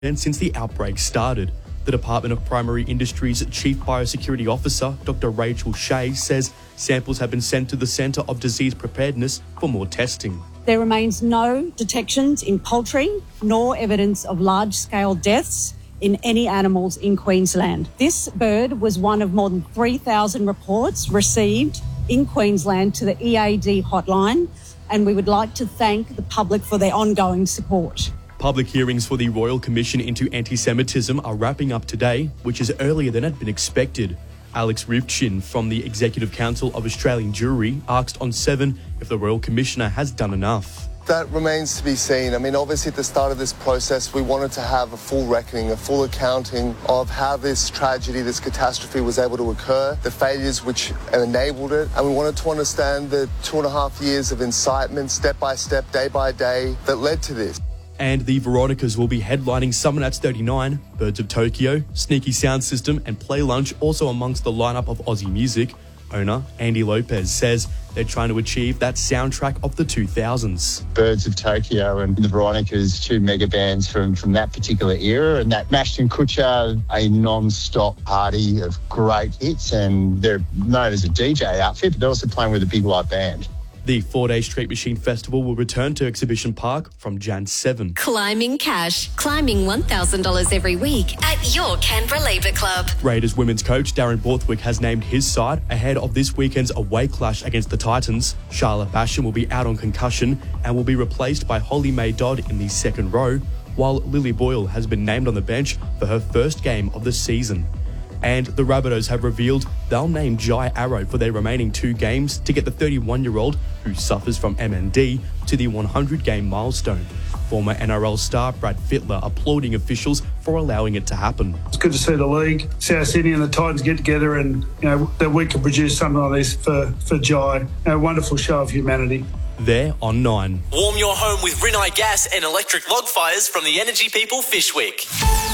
And since the outbreak started, the Department of Primary Industries Chief Biosecurity Officer, Dr. Rachel Shea, says samples have been sent to the Centre of Disease Preparedness for more testing. There remains no detections in poultry nor evidence of large-scale deaths in any animals in Queensland. This bird was one of more than 3,000 reports received in Queensland to the EAD hotline, and we would like to thank the public for their ongoing support. Public hearings for the Royal Commission into Anti-Semitism are wrapping up today, which is earlier than had been expected. Alex Rivchin from the Executive Council of Australian Jewry asked on 7 if the Royal Commissioner has done enough. That remains to be seen. I mean, obviously at the start of this process, we wanted to have a full reckoning, a full accounting of how this tragedy, this catastrophe was able to occur, the failures which enabled it, and we wanted to understand the 2.5 years of incitement, step by step, day by day, that led to this. And the Veronicas will be headlining Summer Nats 39, Birds of Tokyo, Sneaky Sound System and Play Lunch also amongst the lineup of Aussie music. Owner Andy Lopez says they're trying to achieve that soundtrack of the 2000s. Birds of Tokyo and the Veronicas, two mega bands from that particular era, and that Ashton Kutcher, a non-stop party of great hits, and they're known as a DJ outfit, but they're also playing with a big live band. The 4-day Street Machine Festival will return to Exhibition Park from Jan 7. Climbing Cash. Climbing $1,000 every week at your Canberra Labour Club. Raiders women's coach Darren Borthwick has named his side ahead of this weekend's away clash against the Titans. Charlotte Basham will be out on concussion and will be replaced by Holly May Dodd in the second row, while Lily Boyle has been named on the bench for her first game of the season. And the Rabbitohs have revealed they'll name Jai Arrow for their remaining 2 games to get the 31-year-old who suffers from MND to the 100-game milestone. Former NRL star Brad Fittler applauding officials for allowing it to happen. It's good to see the league, South Sydney and the Titans get together and, that we can produce something like this for Jai. A wonderful show of humanity. There on 9. Warm your home with Rinnai gas and electric log fires from the Energy People Fishwick.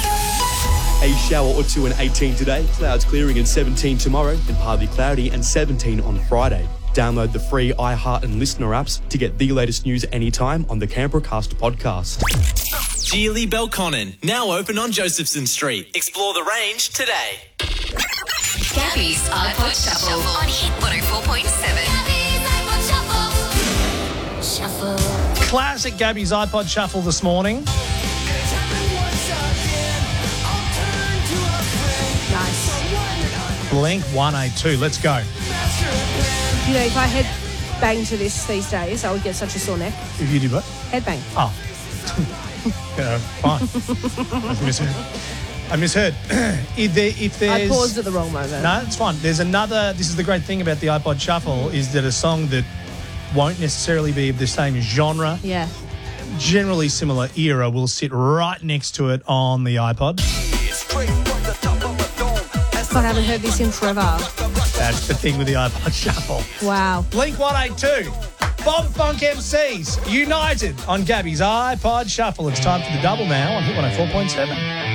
A shower or two and 18 today, clouds clearing and 17 tomorrow, and partly cloudy and 17 on Friday. Download the free iHeart and Listener apps to get the latest news anytime on the Canberra Cast podcast. Geely Belconnen, now open on Josephson Street. Explore the range today. Gabby's iPod Shuffle on Hit 104.7. Shuffle. Classic Gabby's iPod Shuffle this morning. Nice. Blink 182. Let's go. You know, if I head bang to this these days, I would get such a sore neck. If you did what? Head bang. Oh. Fine. I misheard. If there's... I paused at the wrong moment. No, it's fine. There's another... This is the great thing about the iPod Shuffle is that a song that won't necessarily be of the same genre, Yeah. generally similar era, will sit right next to it on the iPod. I haven't heard this in forever. That's the thing with the iPod Shuffle. Wow. Blink 182. Bob Funk MCs united on Gabby's iPod Shuffle. It's time for the double now on Hit 104.7.